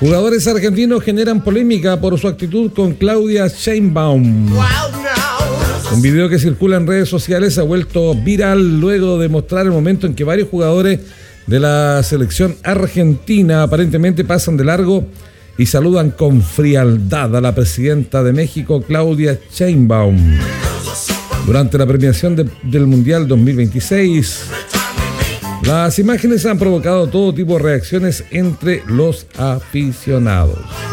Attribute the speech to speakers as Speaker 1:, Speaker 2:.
Speaker 1: Jugadores argentinos generan polémica por su actitud con Claudia Sheinbaum. Un video que circula en redes sociales ha vuelto viral luego de mostrar el momento en que varios jugadores de la selección argentina aparentemente pasan de largo y saludan con frialdad a la presidenta de México, Claudia Sheinbaum, durante la premiación del Mundial 2026. Las imágenes han provocado todo tipo de reacciones entre los aficionados.